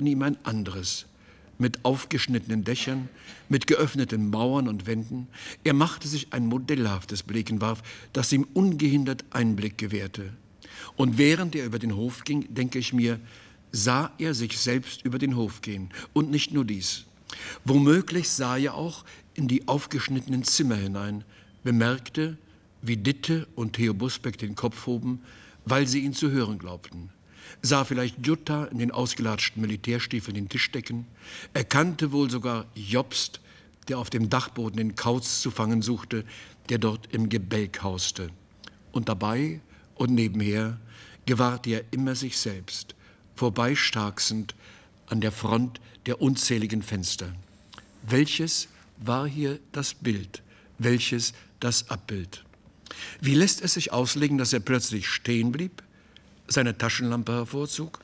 in ihm ein anderes, mit aufgeschnittenen Dächern, mit geöffneten Mauern und Wänden. Er machte sich ein modellhaftes Blickenwarf, das ihm ungehindert Einblick gewährte. Und während er über den Hof ging, denke ich mir, sah er sich selbst über den Hof gehen. Und nicht nur dies. Womöglich sah er auch in die aufgeschnittenen Zimmer hinein, bemerkte, wie Ditte und Theo Busbeck den Kopf hoben, weil sie ihn zu hören glaubten. Sah vielleicht Jutta in den ausgelatschten Militärstiefeln den Tisch decken, erkannte wohl sogar Jobst, der auf dem Dachboden den Kauz zu fangen suchte, der dort im Gebälk hauste. Und dabei und nebenher gewahrte er immer sich selbst, vorbeistarksend an der Front der unzähligen Fenster. Welches war hier das Bild, welches das Abbild? Wie lässt es sich auslegen, dass er plötzlich stehen blieb, seine Taschenlampe hervorzog,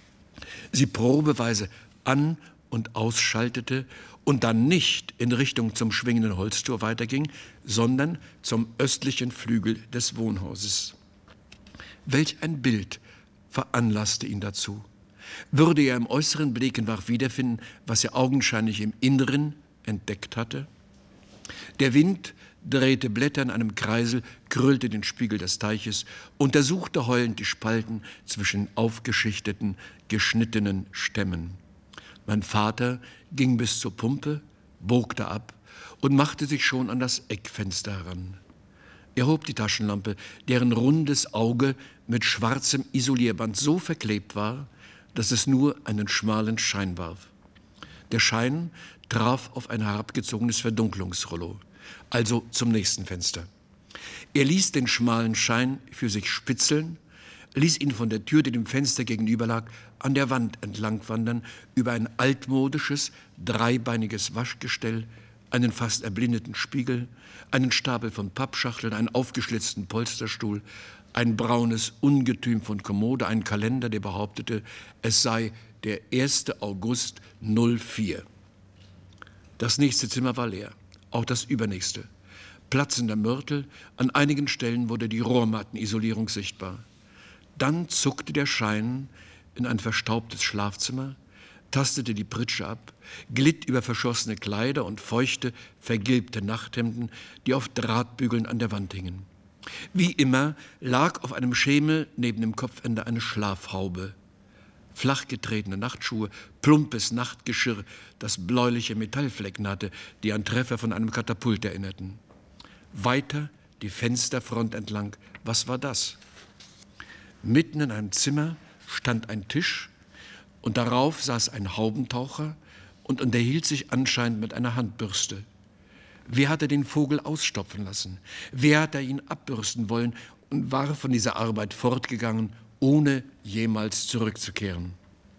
sie probeweise an- und ausschaltete und dann nicht in Richtung zum schwingenden Holztor weiterging, sondern zum östlichen Flügel des Wohnhauses? Welch ein Bild veranlasste ihn dazu? Würde er im äußeren Blickenwarf wiederfinden, was er augenscheinlich im Inneren entdeckt hatte? Der Wind drehte Blätter in einem Kreisel, krüllte den Spiegel des Teiches, untersuchte heulend die Spalten zwischen aufgeschichteten, geschnittenen Stämmen. Mein Vater ging bis zur Pumpe, bogte ab und machte sich schon an das Eckfenster heran. Er hob die Taschenlampe, deren rundes Auge mit schwarzem Isolierband so verklebt war, dass es nur einen schmalen Schein warf. Der Schein traf auf ein herabgezogenes Verdunklungsrollo, also zum nächsten Fenster. Er ließ den schmalen Schein für sich spitzeln, ließ ihn von der Tür, die dem Fenster gegenüber lag, an der Wand entlang wandern, über ein altmodisches, dreibeiniges Waschgestell, einen fast erblindeten Spiegel, einen Stapel von Pappschachteln, einen aufgeschlitzten Polsterstuhl, ein braunes Ungetüm von Kommode, einen Kalender, der behauptete, es sei der 1. August 04. Das nächste Zimmer war leer, auch das übernächste. Platzender Mörtel, an einigen Stellen wurde die Rohrmattenisolierung sichtbar. Dann zuckte der Schein in ein verstaubtes Schlafzimmer, tastete die Pritsche ab, glitt über verschossene Kleider und feuchte, vergilbte Nachthemden, die auf Drahtbügeln an der Wand hingen. Wie immer lag auf einem Schemel neben dem Kopfende eine Schlafhaube. Flach getretene Nachtschuhe, plumpes Nachtgeschirr, das bläuliche Metallflecken hatte, die an Treffer von einem Katapult erinnerten. Weiter die Fensterfront entlang. Was war das? Mitten in einem Zimmer stand ein Tisch und darauf saß ein Haubentaucher und unterhielt sich anscheinend mit einer Handbürste. Wer hatte den Vogel ausstopfen lassen? Wer hatte ihn abbürsten wollen und war von dieser Arbeit fortgegangen, ohne jemals zurückzukehren?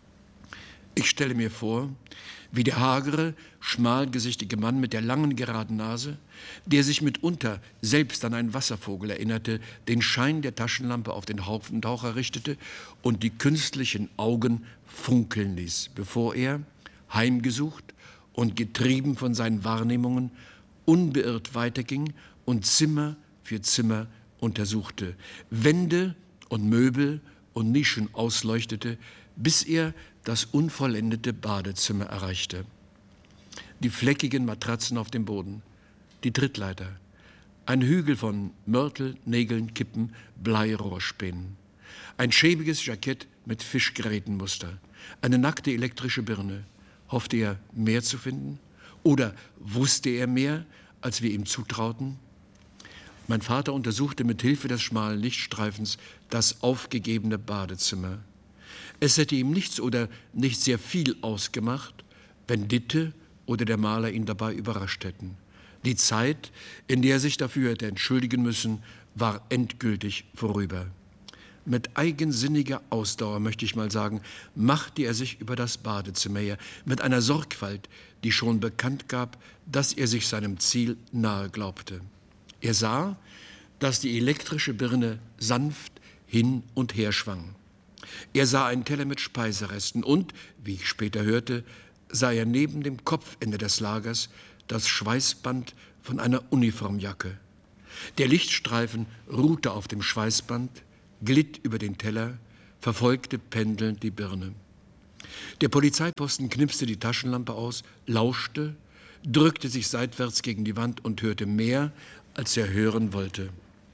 Ich stelle mir vor, wie der hagere, schmalgesichtige Mann mit der langen, geraden Nase, der sich mitunter selbst an einen Wasservogel erinnerte, den Schein der Taschenlampe auf den Haubentaucher richtete und die künstlichen Augen funkeln ließ, bevor er, heimgesucht und getrieben von seinen Wahrnehmungen, unbeirrt weiterging und Zimmer für Zimmer untersuchte, Wände und Möbel und Nischen ausleuchtete, bis er das unvollendete Badezimmer erreichte. Die fleckigen Matratzen auf dem Boden, die Trittleiter, ein Hügel von Mörtel, Nägeln, Kippen, Bleirohrspänen, ein schäbiges Jackett mit Fischgrätenmuster, eine nackte elektrische Birne. Hoffte er, mehr zu finden? Oder wusste er mehr, als wir ihm zutrauten? Mein Vater untersuchte mit Hilfe des schmalen Lichtstreifens das aufgegebene Badezimmer. Es hätte ihm nichts oder nicht sehr viel ausgemacht, wenn Ditte oder der Maler ihn dabei überrascht hätten. Die Zeit, in der er sich dafür hätte entschuldigen müssen, war endgültig vorüber. Mit eigensinniger Ausdauer, möchte ich mal sagen, machte er sich über das Badezimmer her, mit einer Sorgfalt, die schon bekannt gab, dass er sich seinem Ziel nahe glaubte. Er sah, dass die elektrische Birne sanft hin und her schwang. Er sah einen Teller mit Speiseresten und, wie ich später hörte, sah er neben dem Kopfende des Lagers das Schweißband von einer Uniformjacke. Der Lichtstreifen ruhte auf dem Schweißband, glitt über den Teller, verfolgte pendelnd die Birne. Der Polizeiposten knipste die Taschenlampe aus, lauschte, drückte sich seitwärts gegen die Wand und hörte mehr, als er hören wollte.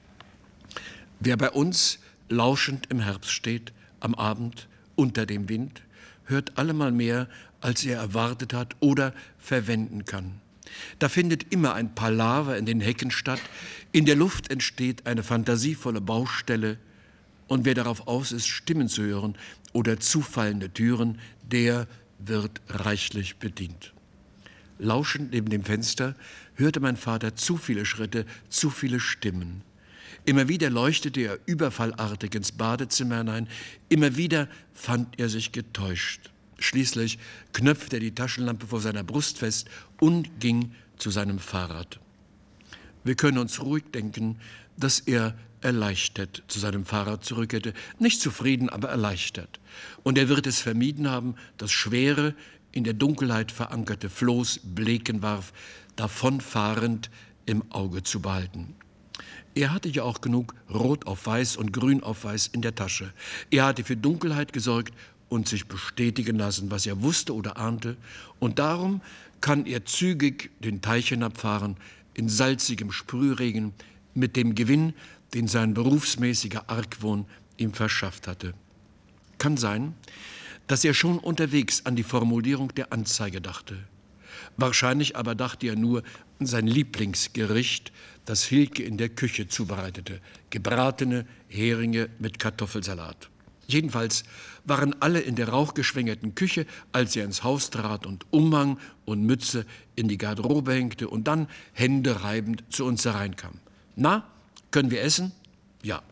Wer bei uns lauschend im Herbst steht, am Abend, unter dem Wind, hört allemal mehr, als er erwartet hat oder verwenden kann. Da findet immer ein Palaver in den Hecken statt, in der Luft entsteht eine fantasievolle Baustelle, und wer darauf aus ist, Stimmen zu hören oder zufallende Türen, der wird reichlich bedient. Lauschend neben dem Fenster hörte mein Vater zu viele Schritte, zu viele Stimmen. Immer wieder leuchtete er überfallartig ins Badezimmer hinein, immer wieder fand er sich getäuscht. Schließlich knöpfte er die Taschenlampe vor seiner Brust fest und ging zu seinem Fahrrad. Wir können uns ruhig denken, dass er erleichtert zu seinem Fahrrad zurückkehrte. Nicht zufrieden, aber erleichtert. Und er wird es vermieden haben, das schwere, in der Dunkelheit verankerte Floß Blekenwarf davonfahrend im Auge zu behalten. Er hatte ja auch genug Rot auf Weiß und Grün auf Weiß in der Tasche. Er hatte für Dunkelheit gesorgt und sich bestätigen lassen, was er wusste oder ahnte. Und darum kann er zügig den Teich hinabfahren, in salzigem Sprühregen, mit dem Gewinn, den sein berufsmäßiger Argwohn ihm verschafft hatte. Kann sein, dass er schon unterwegs an die Formulierung der Anzeige dachte. Wahrscheinlich aber dachte er nur an sein Lieblingsgericht, das Hilke in der Küche zubereitete: gebratene Heringe mit Kartoffelsalat. Jedenfalls waren alle in der rauchgeschwängerten Küche, als er ins Haus trat und Umhang und Mütze in die Garderobe hängte und dann händereibend zu uns hereinkam. »Na, können wir essen?« »Ja.«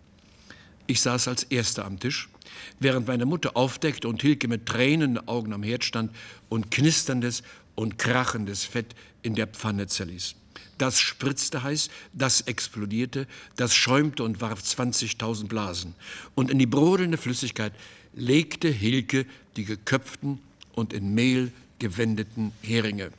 Ich saß als Erster am Tisch, während meine Mutter aufdeckte und Hilke mit tränenden Augen am Herd stand und knisterndes und krachendes Fett in der Pfanne zerließ. Das spritzte heiß, das explodierte, das schäumte und warf 20.000 Blasen. Und in die brodelnde Flüssigkeit legte Hilke die geköpften und in Mehl gewendeten Heringe.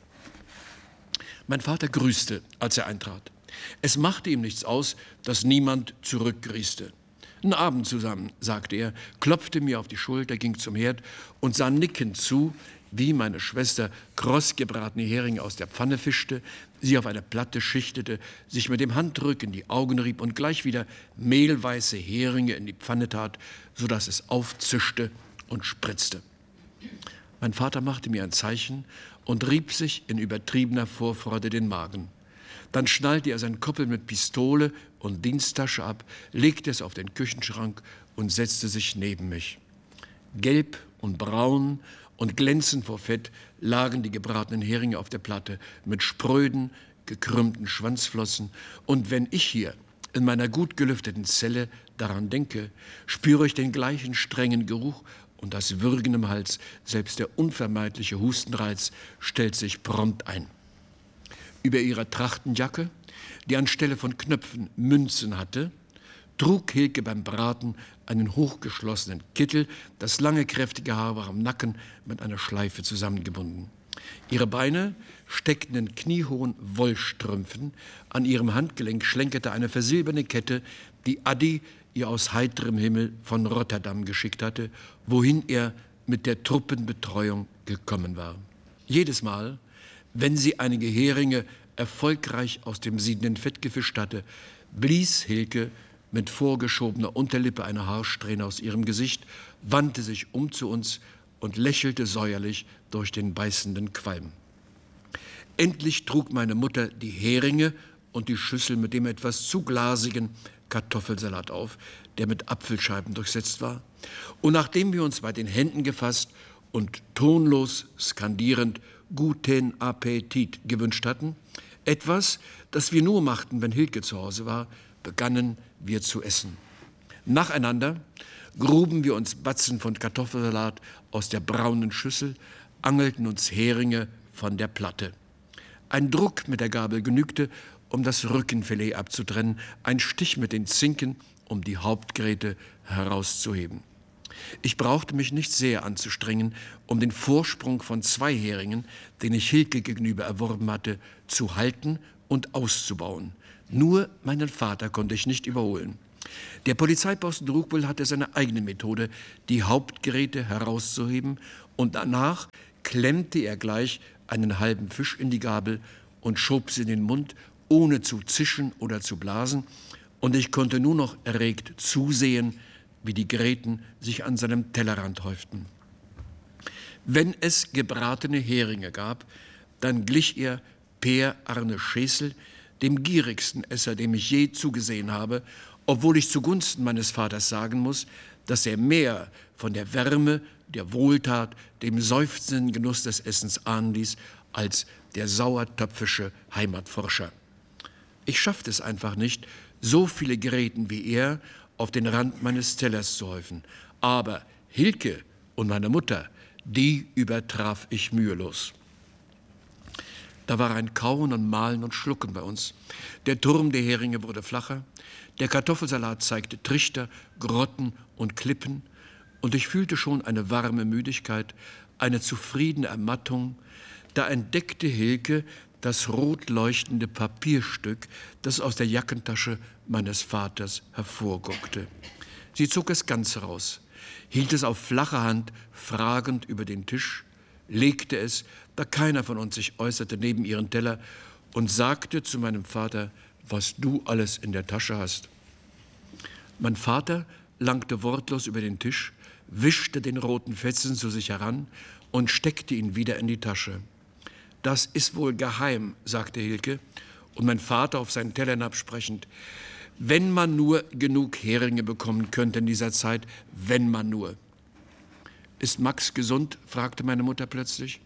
Mein Vater grüßte, als er eintrat. Es machte ihm nichts aus, dass niemand zurückgrüßte. »Einen Abend zusammen«, sagte er, klopfte mir auf die Schulter, ging zum Herd und sah nickend zu, wie meine Schwester kross gebratene Heringe aus der Pfanne fischte, sie auf eine Platte schichtete, sich mit dem Handrücken in die Augen rieb und gleich wieder mehlweiße Heringe in die Pfanne tat, sodass es aufzischte und spritzte. Mein Vater machte mir ein Zeichen und rieb sich in übertriebener Vorfreude den Magen. Dann schnallte er sein Koppel mit Pistole und Diensttasche ab, legte es auf den Küchenschrank und setzte sich neben mich. Gelb und braun und glänzend vor Fett lagen die gebratenen Heringe auf der Platte mit spröden, gekrümmten Schwanzflossen. Und wenn ich hier in meiner gut gelüfteten Zelle daran denke, spüre ich den gleichen strengen Geruch und das Würgen im Hals. Selbst der unvermeidliche Hustenreiz stellt sich prompt ein. Über ihrer Trachtenjacke, die anstelle von Knöpfen Münzen hatte, trug Hilke beim Braten einen hochgeschlossenen Kittel. Das lange, kräftige Haar war am Nacken mit einer Schleife zusammengebunden. Ihre Beine steckten in kniehohen Wollstrümpfen. An ihrem Handgelenk schlenkerte eine versilberne Kette, die Addi ihr aus heiterem Himmel von Rotterdam geschickt hatte, wohin er mit der Truppenbetreuung gekommen war. Jedes Mal, wenn sie einige Heringe erfolgreich aus dem siedenden Fett gefischt hatte, blies Hilke mit vorgeschobener Unterlippe eine Haarsträhne aus ihrem Gesicht, wandte sich um zu uns und lächelte säuerlich durch den beißenden Qualm. Endlich trug meine Mutter die Heringe und die Schüssel mit dem etwas zu glasigen Kartoffelsalat auf, der mit Apfelscheiben durchsetzt war. Und nachdem wir uns bei den Händen gefasst und tonlos skandierend Guten Appetit gewünscht hatten, etwas, das wir nur machten, wenn Hilke zu Hause war, begannen wir zu essen. Nacheinander gruben wir uns Batzen von Kartoffelsalat aus der braunen Schüssel, angelten uns Heringe von der Platte. Ein Druck mit der Gabel genügte, um das Rückenfilet abzutrennen, ein Stich mit den Zinken, um die Hauptgräte herauszuheben. Ich brauchte mich nicht sehr anzustrengen, um den Vorsprung von 2 Heringen, den ich Hilke gegenüber erworben hatte, zu halten und auszubauen. Nur meinen Vater konnte ich nicht überholen. Der Polizeiposten Drukbul hatte seine eigene Methode, die Hauptgeräte herauszuheben, und danach klemmte er gleich einen halben Fisch in die Gabel und schob sie in den Mund, ohne zu zischen oder zu blasen, und ich konnte nur noch erregt zusehen, wie die Gräten sich an seinem Tellerrand häuften. Wenn es gebratene Heringe gab, dann glich er Per Arne Schesel, dem gierigsten Esser, dem ich je zugesehen habe, obwohl ich zugunsten meines Vaters sagen muss, dass er mehr von der Wärme, der Wohltat, dem seufzenden Genuss des Essens ahnen ließ, als der sauertöpfische Heimatforscher. Ich schaffte es einfach nicht, so viele Gräten wie er auf den Rand meines Tellers zu häufen. Aber Hilke und meine Mutter, die übertraf ich mühelos. Da war ein Kauen und Mahlen und Schlucken bei uns. Der Turm der Heringe wurde flacher, der Kartoffelsalat zeigte Trichter, Grotten und Klippen, und ich fühlte schon eine warme Müdigkeit, eine zufriedene Ermattung. Da entdeckte Hilke das rot leuchtende Papierstück, das aus der Jackentasche meines Vaters hervorguckte. Sie zog es ganz heraus, hielt es auf flache Hand fragend über den Tisch, legte es, da keiner von uns sich äußerte, neben ihren Teller und sagte zu meinem Vater, was du alles in der Tasche hast. Mein Vater langte wortlos über den Tisch, wischte den roten Fetzen zu sich heran und steckte ihn wieder in die Tasche. Das ist wohl geheim, sagte Hilke, und mein Vater auf seinen Teller hinabsprechend. Wenn man nur genug Heringe bekommen könnte in dieser Zeit, wenn man nur. Ist Max gesund? Fragte meine Mutter plötzlich.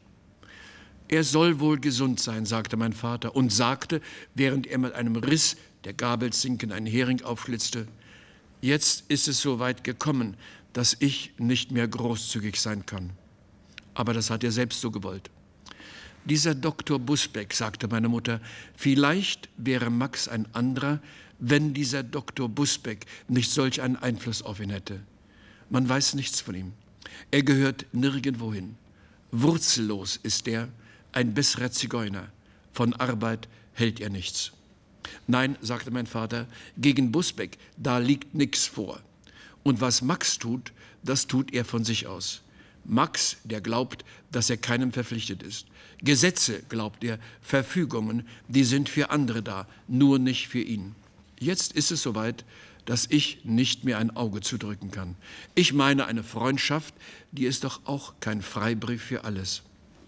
Er soll wohl gesund sein, sagte mein Vater und sagte, während er mit einem Riss der Gabelzinken einen Hering aufschlitzte, jetzt ist es so weit gekommen, dass ich nicht mehr großzügig sein kann. Aber das hat er selbst so gewollt. Dieser Dr. Busbeck, sagte meine Mutter, vielleicht wäre Max ein anderer, wenn dieser Dr. Busbeck nicht solch einen Einfluss auf ihn hätte. Man weiß nichts von ihm. Er gehört nirgendwo hin. Wurzellos ist er, ein besserer Zigeuner. Von Arbeit hält er nichts. Nein, sagte mein Vater, gegen Busbeck, da liegt nichts vor. Und was Max tut, das tut er von sich aus. Max, der glaubt, dass er keinem verpflichtet ist. Gesetze, glaubt er, Verfügungen, die sind für andere da, nur nicht für ihn. Jetzt ist es soweit, dass ich nicht mehr ein Auge zudrücken kann. Ich meine eine Freundschaft, die ist doch auch kein Freibrief für alles.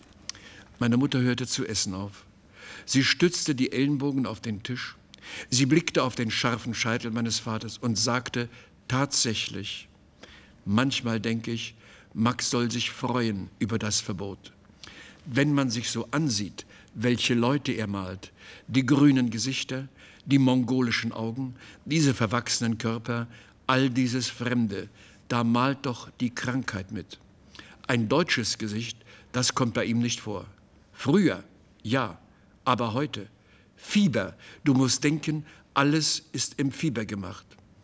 Meine Mutter hörte zu essen auf. Sie stützte die Ellenbogen auf den Tisch. Sie blickte auf den scharfen Scheitel meines Vaters und sagte tatsächlich, manchmal denke ich, Max soll sich freuen über das Verbot. Wenn man sich so ansieht, welche Leute er malt, die grünen Gesichter, die mongolischen Augen, diese verwachsenen Körper, all dieses Fremde, da malt doch die Krankheit mit. Ein deutsches Gesicht, das kommt bei ihm nicht vor. Früher, ja, aber heute. Fieber, du musst denken, alles ist im Fieber gemacht.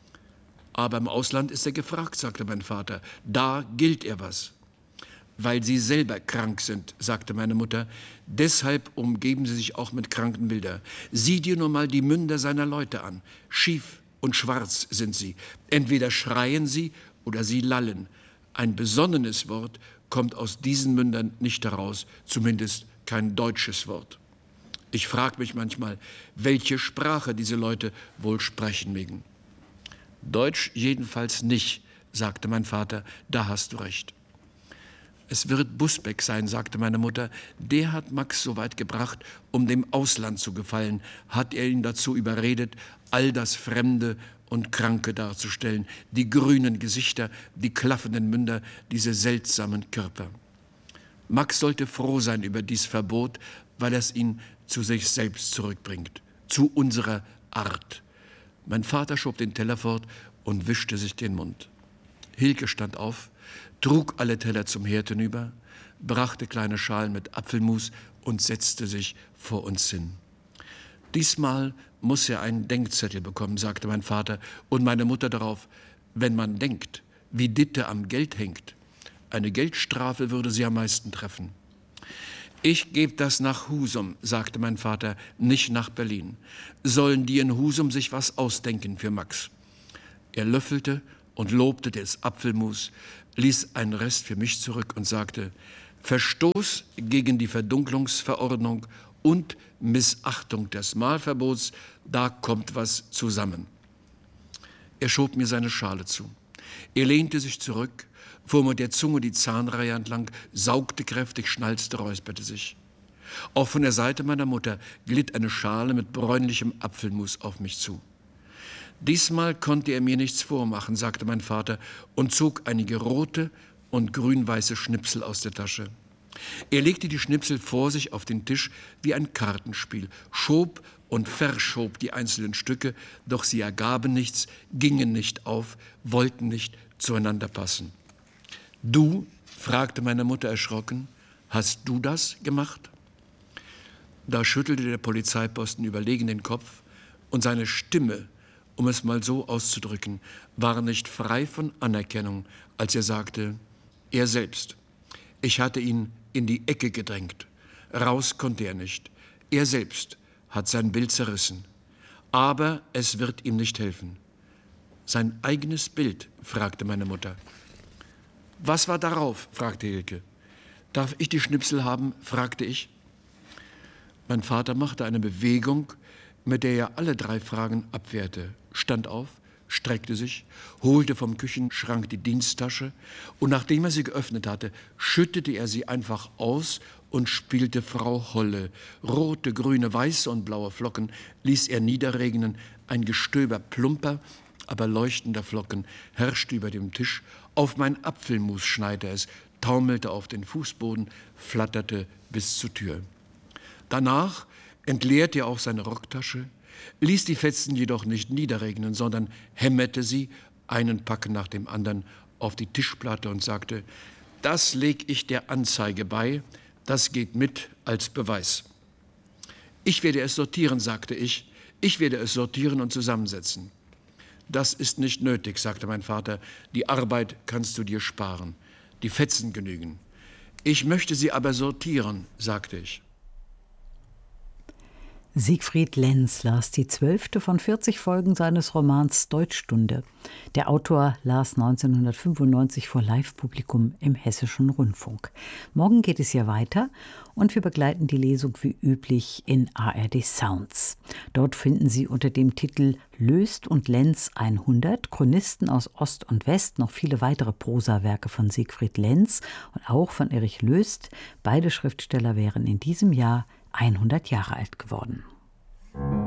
Aber im Ausland ist er gefragt, sagte mein Vater. Da gilt er was. Weil sie selber krank sind, sagte meine Mutter. Deshalb umgeben sie sich auch mit Krankenbilder. Sieh dir nur mal die Münder seiner Leute an. Schief und schwarz sind sie. Entweder schreien sie oder sie lallen. Ein besonnenes Wort kommt aus diesen Mündern nicht heraus, zumindest kein deutsches Wort. Ich frage mich manchmal, welche Sprache diese Leute wohl sprechen mögen. Deutsch jedenfalls nicht, sagte mein Vater, da hast du recht. Es wird Busbeck sein, sagte meine Mutter, der hat Max so weit gebracht, um dem Ausland zu gefallen, hat er ihn dazu überredet, all das Fremde und Kranke darzustellen, die grünen Gesichter, die klaffenden Münder, diese seltsamen Körper. Max sollte froh sein über dies Verbot, weil es ihn zu sich selbst zurückbringt, zu unserer Art. Mein Vater schob den Teller fort und wischte sich den Mund. Hilke stand auf, trug alle Teller zum Herd hinüber, brachte kleine Schalen mit Apfelmus und setzte sich vor uns hin. Diesmal muss er einen Denkzettel bekommen, sagte mein Vater und meine Mutter darauf, wenn man denkt, wie Ditte am Geld hängt. Eine Geldstrafe würde sie am meisten treffen. Ich gebe das nach Husum, sagte mein Vater, nicht nach Berlin. Sollen die in Husum sich was ausdenken für Max? Er löffelte und lobte das Apfelmus, ließ einen Rest für mich zurück und sagte: Verstoß gegen die Verdunklungsverordnung und Missachtung des Mahlverbots, da kommt was zusammen. Er schob mir seine Schale zu. Er lehnte sich zurück, fuhr mit der Zunge die Zahnreihe entlang, saugte kräftig, schnalzte, räusperte sich. Auch von der Seite meiner Mutter glitt eine Schale mit bräunlichem Apfelmus auf mich zu. Diesmal konnte er mir nichts vormachen, sagte mein Vater und zog einige rote und grün-weiße Schnipsel aus der Tasche. Er legte die Schnipsel vor sich auf den Tisch wie ein Kartenspiel, schob und verschob die einzelnen Stücke, doch sie ergaben nichts, gingen nicht auf, wollten nicht zueinander passen. »Du?«, fragte meine Mutter erschrocken, »hast du das gemacht?« Da schüttelte der Polizeiposten überlegen den Kopf und seine Stimme, um es mal so auszudrücken, war nicht frei von Anerkennung, als er sagte: Er selbst. Ich hatte ihn in die Ecke gedrängt. Raus konnte er nicht. Er selbst hat sein Bild zerrissen. Aber es wird ihm nicht helfen. Sein eigenes Bild, fragte meine Mutter. Was war darauf? Fragte Hilke. Darf ich die Schnipsel haben? Fragte ich. Mein Vater machte eine Bewegung, mit der er alle 3 Fragen abwehrte, stand auf, streckte sich, holte vom Küchenschrank die Diensttasche und nachdem er sie geöffnet hatte, schüttete er sie einfach aus und spielte Frau Holle. Rote, grüne, weiße und blaue Flocken ließ er niederregnen, ein Gestöber plumper, aber leuchtender Flocken herrschte über dem Tisch, auf mein Apfelmus schneite es, taumelte auf den Fußboden, flatterte bis zur Tür. Danach entleerte er auch seine Rocktasche, ließ die Fetzen jedoch nicht niederregnen, sondern hämmerte sie, einen Pack nach dem anderen, auf die Tischplatte und sagte: Das leg ich der Anzeige bei, das geht mit als Beweis. Ich werde es sortieren, sagte ich, ich werde es sortieren und zusammensetzen. Das ist nicht nötig, sagte mein Vater, die Arbeit kannst du dir sparen, die Fetzen genügen. Ich möchte sie aber sortieren, sagte ich. Siegfried Lenz las die 12. von 40 Folgen seines Romans Deutschstunde. Der Autor las 1995 vor Live-Publikum im Hessischen Rundfunk. Morgen geht es hier weiter und wir begleiten die Lesung wie üblich in ARD Sounds. Dort finden Sie unter dem Titel Löst und Lenz 100 Chronisten aus Ost und West noch viele weitere Prosawerke von Siegfried Lenz und auch von Erich Löst. Beide Schriftsteller wären in diesem Jahr 100 Jahre alt geworden.